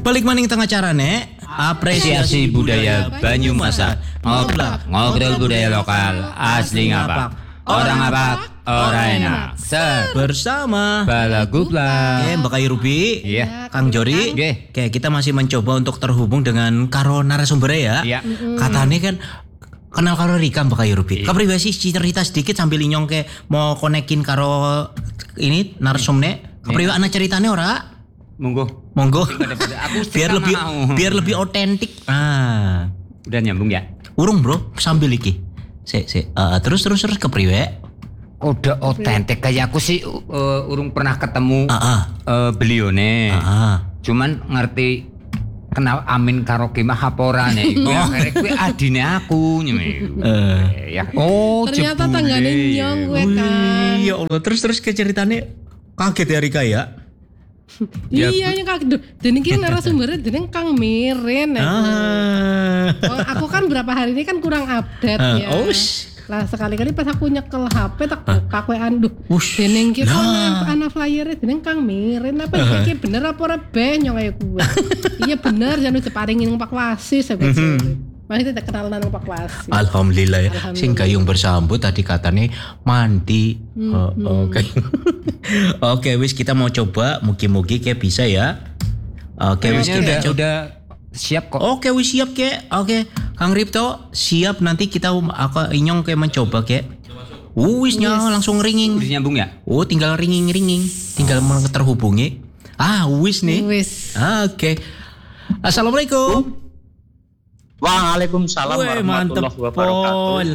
Balik maning tengah carane apresiasi budaya Banyumasan. Ngobrol budaya lokal asli ngapak. Orang ngapak, orang enak. Bersama Balagubla. Mbak Kayu Ruby. Iya. Kang Jori. Oke, kita masih mencoba untuk terhubung dengan karo narasumber ya. Iya. Katanya kan kenal karo Rika Mbak Kayu Ruby. Kepribadi cerita sedikit sambil inyong ke mau konekin karo ini narsumne. Kepribadi ana ceritane ora? Monggo. Biar lebih otentik. Udah nyambung ya? Urung bro, sambil iki. Terus kepriwe? Udah otentik kayak aku sih urung pernah ketemu belione. Cuman ngerti kenal Amin karo Kemah haporane iku akhirnya kuwi adine aku ya. Ternyata tanggane nyong kowe kan. Ya Allah, terus ke ceritane kaget ya Rika ya. Iya yang kaget. Dan iki narasumbernya jeneng Kang Mirin. Aku kan berapa hari ini kan kurang update ya. Lah sekali-kali pas aku nyekel HP tak buka kowe anduh. Jeneng ki ana flyer jeneng Kang Mirin apa iki bener apa ora ben nyong kaya kuwe. Iya bener jan diparingi nang Pak Wasis aku. Masih tidak kenal nang Pak Wasis. Alhamdulillah ya. Sing gayung bersambut tadi katanya mandi. Oke, wis kita mau coba mugi-mugi kayak bisa ya. Oke, wis kita udah siap kok. Oke, wis siap ke. Oke, Kang Ripto siap nanti kita aku inyong kayak mencoba ke. Wisnya langsung ringing. Udah nyambung ya? Tinggal ringing. Tinggal terhubungi. Wis nih. Wis. Oke. Assalamualaikum. Waalaikumsalam warahmatullahi wabarakatuh.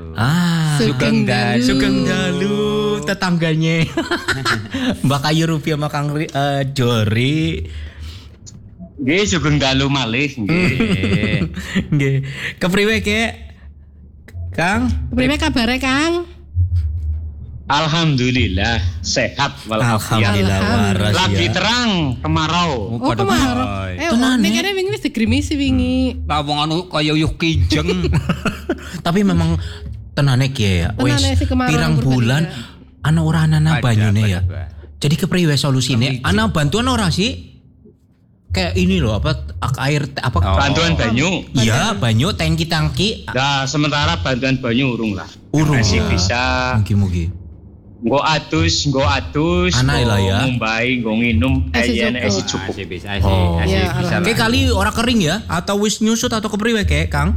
Sugeng Dalu tetangganya Mbak Kayu Ruby sama Kang Jori. Nggih, Sugeng Dalu malih nggih. Nggih. Kepriwe ke? Kang? Kepriwe kabare, Kang? Alhamdulillah sehat walafiat. Alhamdulillah waras ya. Lagi terang kemarau. Kemarau. Nek kene wingi wis digrimisi wingi. Lah wong anu kaya yuk kijeng. Tapi memang tenane ki ya. Wis pirang bulan ana ora ana banyune ya. Jadi kepriwe solusine? Ana bantuan ora sih? Kayak ini loh air bantuan banyu. Iya, banyu tangki. Nah, sementara bantuan banyu urung lah. Masih bisa. Mugi-mugi. Nggo atus, Anai lah ya. Ngombai, nggo nginum kayane esi cukup. Bisa. Kayak kali ora kering ya atau wis nyusut atau kepriwe kayak Kang?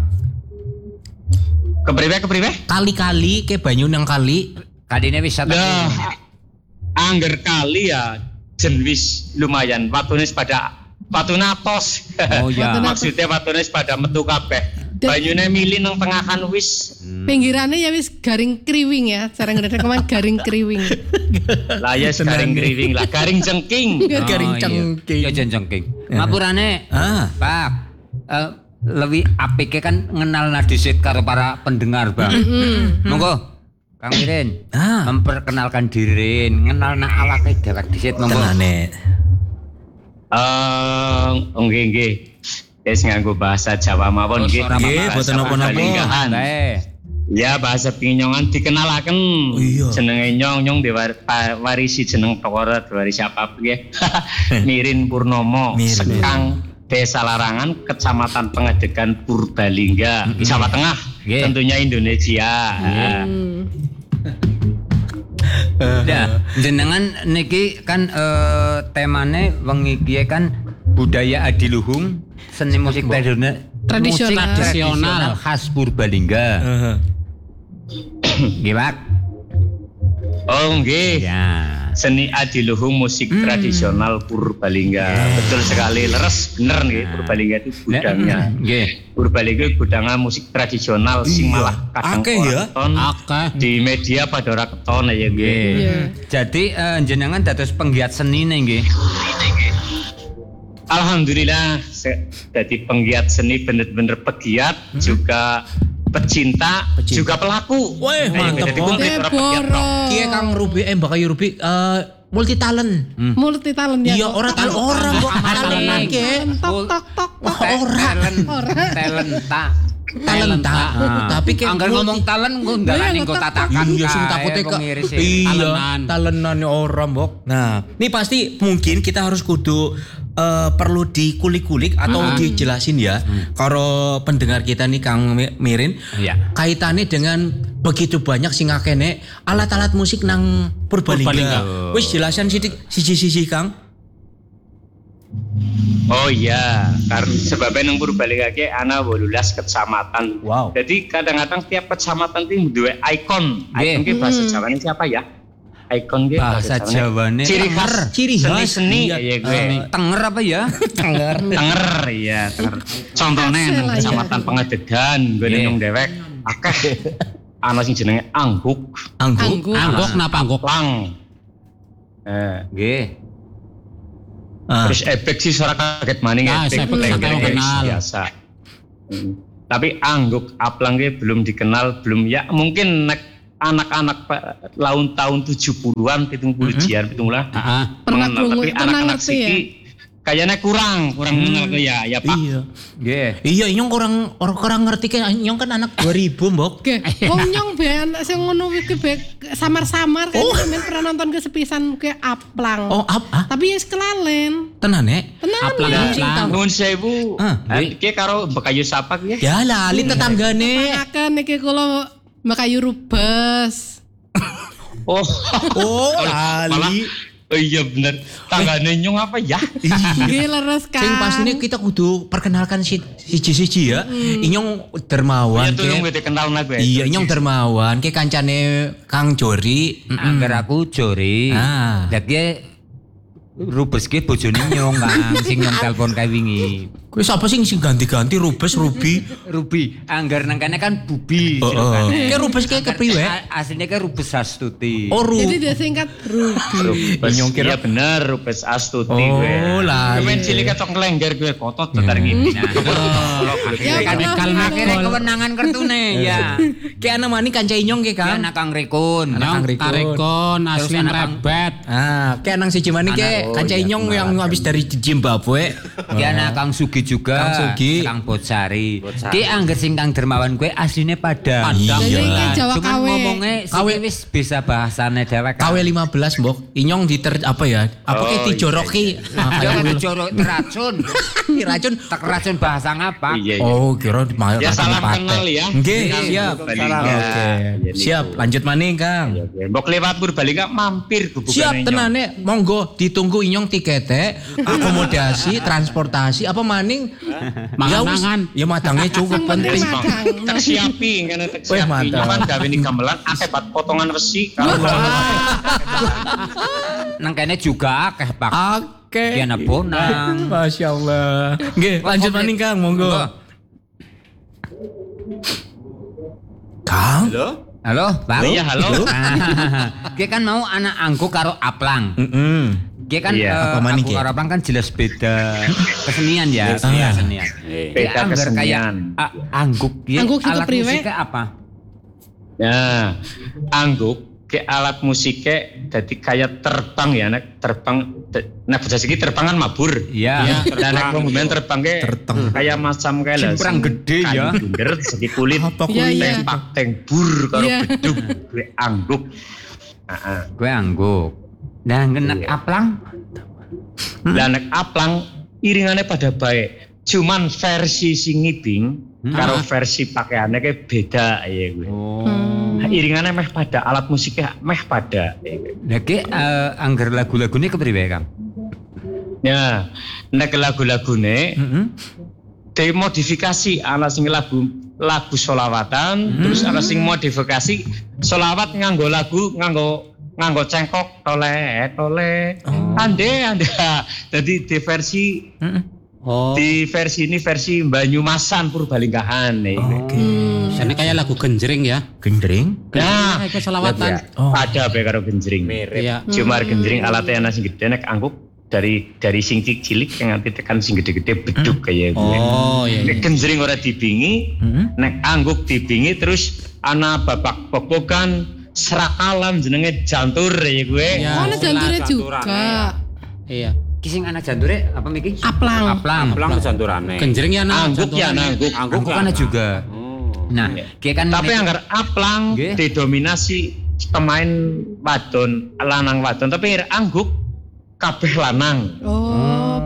Kepriwe? Kali-kali kayak banyu nang kali. Kaline wis nah, angger kali ya jen wis lumayan watune pada watuna tos. Oh iya. Maksudnya watune pada metu kabeh. Banyune mili nang tengahan wis. Pinggirannya ya wis garing kriwing ya. Cara ngedek kemana garing kriwing. Lah ya garing kriwing lah, garing jengking. Garing jengking. Ya jengking. Ngapurane. Pak. Lebih apike kan ngenal nadisit karo para pendengar, Bang. Monggo. Kang Mirin. Memperkenalkan diri, ngenal nak awake dewek disit monggo. Tenane. Nggih. Wis nganggo bahasa Jawa mawon nggih. Nggih, boten napa-napa. Ya bahasa Pinyongan dikenalaken. Jenenge Nyong diwarisi jeneng Tokoro diwarisi apa nggih. Mirin Purnomo, Sekang Desa Larangan, Kecamatan Pengadegan Purbalingga, Jawa Tengah. Tentunya Indonesia. Jenengan niki kan temane wengi iki kan budaya adiluhung, seni musik tradisional khas Purbalingga. Nggih, Pak. Oh, nggih. Ya. Seni adiluhung musik tradisional Purbalingga. Betul sekali, leres bener nggih. Purbalingga itu gudangnya. Nggih. Purbalingga gudangnya musik tradisional sing malah kadang keton di media pada ora keton ya nggih. Jadi jenengan dados penggiat seni nggih. Alhamdulillah, jadi penggiat seni bener-bener pegiat, juga pecinta, juga pelaku. Wih, mantap banget. Kiye Kang Ruby, Mbak Kayu Ruby, multi talent. Multi talent ya. Iya, orang talent ke. Tok. Talenta. Tapi kayak anggar ngomong talent ngundalani engko tatakan. Iya, sing takote ke. Iya, talenane orang, Mbok. Nah, ini pasti mungkin kita harus kudu perlu dikulik-kulik atau dijelasin ya karo pendengar kita nih Kang Mirin. Iya. Kaitannya dengan begitu banyak sing akene alat-alat musik nang Purbalingga. Wis jelasan siji-siji Kang. Oh iya, karena sebabnya nang Purbalingga ki ana 18 kecamatan. Wow. Jadi kadang-kadang tiap kecamatan itu duwe ikon. Ikon ki bahasa Jawane siapa ya? Ikon ki Bahasa Jawane ciri khas seni-seni ya gue. Tenger apa ya? Tenger ya, tenger. Contohnya nang kecamatan Pengadegan, gue nang dewek akeh ana sing jenenge angguk. Angguk napa angguk? Lang. Nggih. Terus ebek sih suara kaget maning ebek biasa. Tapi angguk aplang ki belum dikenal, belum ya mungkin anak-anak tahun 70-an 70-an lah. Pernah tapi anak-anak ngerti ya? siki kayaknya kurang mengenal ke ya Pak. Iya. Nggih. Iya, nyong kurang ngerti kan nyong kan anak 2000, Mbok. Oke, wong nyong ben sing ngono iki samar-samar kan sampean pernah nonton kesepisan ke Aplang. Oh, Tapi ya kelalen. tenan nek? Tenan. Nuwun sewu. Iki karo Mbakayu Sapak ya. Ya lali tetanggane. Akan iki kula Mbakayu Rubes. Oh, lali. Oh iya bener. Tanggane nyong apa ya? Nggih leres kan. Sing pastine kita kudu perkenalkan siji-siji ya. Inyong Dermawan. Iya tulung wis kenal aku. Iya, Inyong Dermawan ke kancane Kang Jori. Angger aku Jori. Dadi Rubes ki bojone nyong Kang sing nyong telepon kae wingi. Kuwi sapa sing ganti-ganti Rubes Ruby? Ruby, angger nang kene kan Bubi. Ke Rubes ke kepriwe? Asline ke Rubes Astuti. Oh, Jadi dia singkat Ruby. Nyong kira bener Rubes Astuti gue. Oh, lali. Kemen cilik ketok lengger gue kotot tetar ngene. Ya pernah Kene kewenangan kertune ya. Ke ana mani kanca Inyong ke Ya Kang. anak Kang Rekun. Tarekon asli rebet. Ke nang siji mani ke kanca Inyong yang habis dari Zimbabwe. Ya anak Kang Sugi juga. Kang Sugi. Kang Botsari. Ki angger sing Kang Dermawan kuwi asline Padang. Jadi iki Jawa Cuman KW. ngomongnya sing wis bisa bahasane dhewek. KW 15, Mbok. Inyong apa ya? Apa ke dijoroki? Jangan dijorok racun. Racun. Tak racun bahasa ngapa? Iya. Oh, kira Ya salam kenal ya. Nggih, siap. Purbalingga. Oke. Siap, lanjut maning, Kang. Mbok lewat Purbalingga mampir Siap tenane, monggo ditunggu Inyong tikete, akomodasi, transportasi apa maning? Mangan-mangan. Ya matangnya cukup Yang penting penting. magang. tak siapi karena tak Wih, siapi. mantap. Nyaman gawe ni gamelan akibat potongan besi. Nang kene juga akeh Pak. Oke. Ki ana bonang. Masya Allah. Nggih, lanjut maning Kang, monggo. Kang? Halo, Pak. Iya, halo. Ki kan mau anak angku karo Aplang. Ki kan Iya, apa maning, angku Ki? karo Aplang kan jelas beda kesenian ya, kesenian. Beda Ki angger kayak kesenian. angguk ki Angguk itu alat priwe? musiknya apa? Nah, angguk ke alat musiknya jadi kayak terbang ya, nek terbang. Nah, bahasa segi terbang kan mabur. Iya. Dan nek kemudian terbangnya kayak macam kayak lah. Cimprang gede ya. Bunder segi kulit. Apa Iya, kulit? iya. Tempak tengbur karo Iya. bedug gue angguk. Gue angguk. Nah, ngenak Aplang. Lah nek aplang iringannya pada baik. Cuman versi sing ngibing karo versi pakaiannya kayak beda ya gue. Nah, iringannya meh pada, alat musiknya meh pada. Nah, ki angger lagu-lagune kepriwe, Kang? Ya, nek lagu-lagune dimodifikasi ana sing lagu solawatan, terus ana sing modifikasi solawat nganggo cengkok tole ande jadi di versi di versi ini versi Banyumasan Purbalinggahan Ini kayak lagu genjring ya. Gendring? nah Itu selawatan. ada be karo genjring Iya. cuma genjring alatnya ana sing gede nek angguk dari sing cilik yang nanti tekan sing gede-gede beduk kayak gue. Oh iya. Nek genjring ora dibingi, nek angguk dibingi terus ana babak bobogan serakalan jenenge jantur ya gue. Ya, Oh, ada janture juga. Iya. Ki sing anak jandure apa miki? Aplang. Aplang. janturane. Genjring ya nah. Angguk ya angguk. Angku kan juga. Nah, ki kan Tapi anggar aplang Nggih. didominasi pemain wadon, lanang wadon, tapi angguk kabeh lanang. Oh,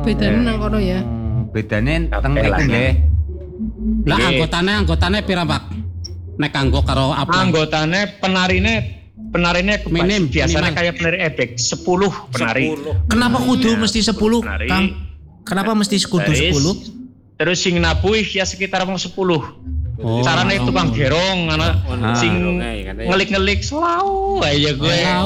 bedane nang kono ya. Bedane teng mriku nggih. Lah anggotane pira, Pak? Nek kanggo karo Aplang. Anggotane penarine Minim, biasanya minimal. kayak penari ebek 10 penari. Kenapa kudu mesti 10, penari. Kang? Kenapa mesti kudu 10? Terus sing nabuh ya sekitar 10. Oh. Carane tukang gerong ana sing ngelik-ngelik selalu aja gue. iya.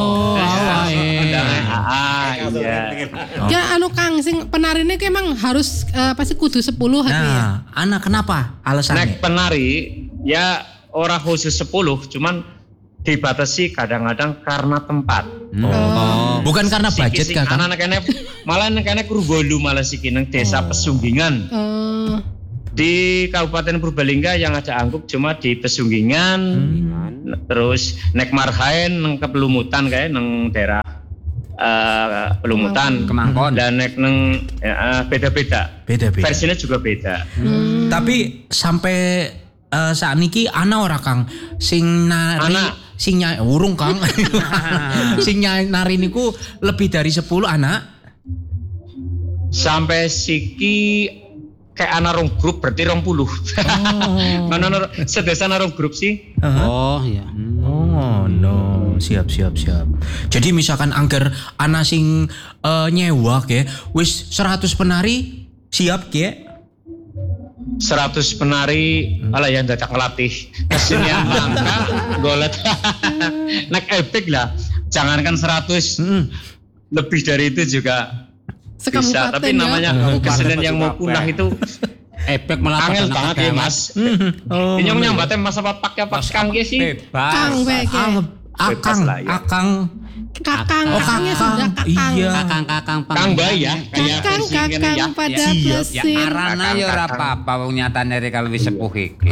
Iya. Ya anu Kang sing penarine ki emang harus pasti kudu 10 hati ya. Nah, anak kenapa? Alasannya? Nek penari ya ora khusus 10, cuman dibatasi kadang-kadang karena tempat. Bukan karena budget kan? Anak kene malah kene Kurbolu malah siki nang desa Pesunggingan. Di Kabupaten Purbalingga yang ada angkuk cuma di Pesunggingan. Terus nek Marhaen nang Pelumutan kayak nang daerah Pelumutan, Kemangkon. Dan nek nang beda-beda. Beda-beda. Versinya juga beda. Tapi sampai saat niki ana ora Kang sing nari urung Kang. Sing nari niku lebih dari 10 anak. Sampai siki kayak ana rong grup berarti 20. Mana sedesa ana rong grup sih. Oh iya. Oh no, siap. Jadi misalkan angger ana sing nyewa ke wis 100 penari siap ke? 100 penari ala yang dadak ngelatih kesenian langka golet. Nek epic lah, jangankan 100 lebih dari itu juga bisa. Tapi namanya kesenian yang mau punah itu Efek malah angel banget ya Mas. Ini nyambatnya Mas apa pakai apa Kang ge sih? Kang Akang. Kakangnya sudah kakang. Iya. Kakang Kang Bay ya. Kakang pada Ya plesir. arana ya ora apa-apa wong nyatane rek kalau wis sepuh iki.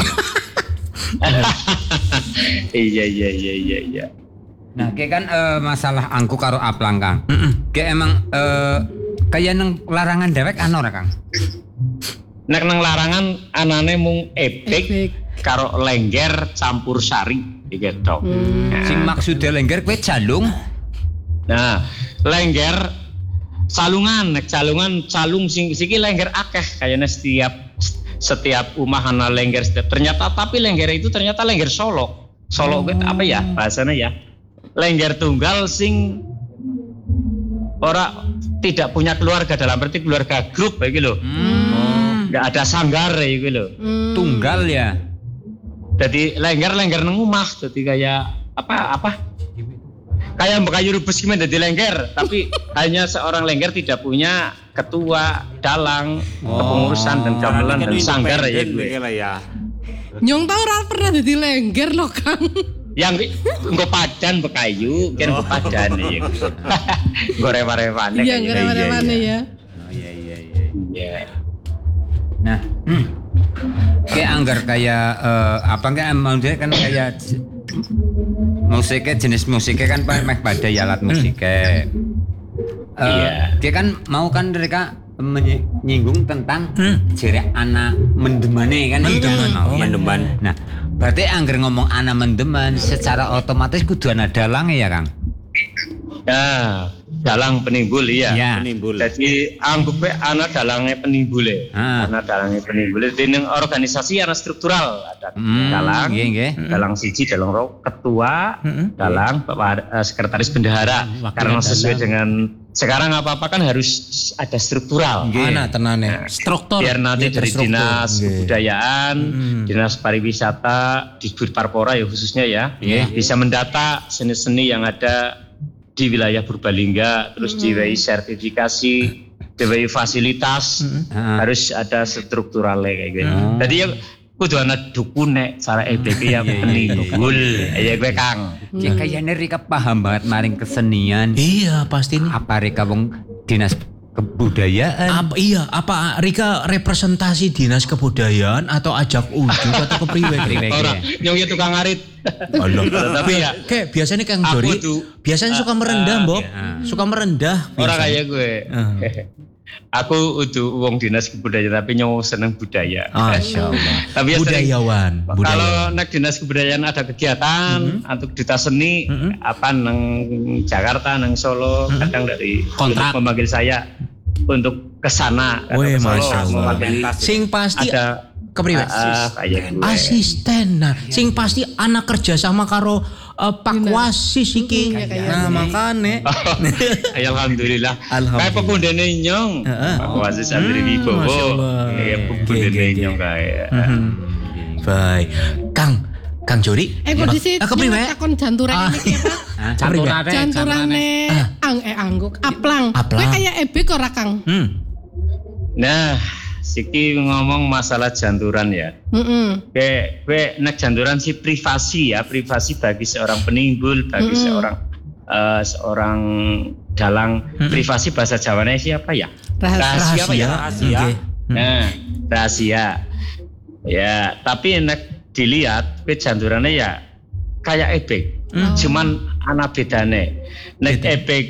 Iya. Nah, kayak kan masalah angku karo Aplang Kang. Kayak emang kayak nang larangan dewek ana ora Kang? Nek nang larangan anane mung epik karo lengger campur sari gitu. Sing maksudnya lengger kowe jalung. Nah, lengger calungan, nek calung sing siki lengger akeh kayaknya setiap rumah ana lengger ternyata, tapi lengger itu ternyata lengger Solo. Solo apa ya bahasanya ya? Lengger tunggal sing ora tidak punya keluarga, dalam arti keluarga grup kayak gitu. Enggak ada sanggar kayak gitu. Tunggal ya. Jadi lengger nang omah, jadi kayak apa? Kayak kayu rubus gimana jadi lengger, tapi hanya seorang lengger tidak punya ketua, dalang, kepengurusan dan gamelan dan sanggar ya gue. Nyong tau ora pernah jadi lengger loh Kang. Yang engko padan bekayu, kan engko padan ya. Gore-warevane. Iya, gore-warevane ya. Iya. Nah, kayak anggar kayak apa kan maksudnya kan kayak musiknya jenis musiknya kan meh pada alat musiknya. Iya. Dia kan mau kan mereka menyinggung tentang jerek anak mendemane kan mendeman. Nah, berarti anggar ngomong anak mendeman secara otomatis kudu ana dalange ya, Kang? Ya, dalang penimbul ya. Penimbul. Jadi anggap anak dalangnya penimbul ya. Anak dalangnya penimbul. Di organisasi ada struktural, ada dalang, dalang siji, dalang roh, ketua, dalang, sekretaris bendahara. Karena sesuai dengan sekarang apa-apa kan harus ada struktural. Anak tenane. Struktur. Biar nanti dari dinas kebudayaan, dinas pariwisata, Disbud Parpora ya khususnya ya, bisa mendata seni-seni yang ada di wilayah Purbalingga, terus DWI sertifikasi, DWI fasilitas, harus ada strukturalnya kayak gitu. Jadi ya kudu ana dukun nek cara EBK ya penimbul. Ya gue Kang. Ya kayaknya Rika paham banget maring kesenian. Iya pasti nih. Apa Rika wong dinas kebudayaan? Apa Rika representasi dinas kebudayaan atau ajak ujuk atau kepriwe? Ora, nyong tukang ngarit. Tapi ya kayak biasanya Kang Dori biasanya suka merendah, Mbok. Suka merendah. Ora kayak gue. Aku udah wong dinas kebudayaan tapi nyong seneng budaya. Masyaallah. Tapi budayawan. Kalau nek dinas kebudayaan ada kegiatan untuk duta seni apa nang Jakarta, nang Solo, kadang dari kontrak memanggil saya. untuk kesana. Wih, Masya Allah. Sing pasti ada kepriwe? kayak gue. Asisten. Nah, sing pasti anak kerja sama karo Pak Wasis iki. Nah, makane. Alhamdulillah. Kayak pepundene nyong. Pak Wasis Andri Wibowo. Kayak pepundene nyong kayak. Baik. Kang Jori. Kok dhisik kepriwe? takon janturane iki apa? Janturane angguk aplang. Kowe kaya ebek ora Kang? Nah, siki ngomong masalah janturan ya. Kowe nek janturan sih privasi ya, privasi bagi seorang penimbul, bagi seorang dalang. Privasi bahasa Jawane siapa ya? Rahasia apa ya? Rahasia. Nah, rahasia. Ya, tapi nek dilihat janturannya ya kayak ebek, cuman ana bedane. Nek ebek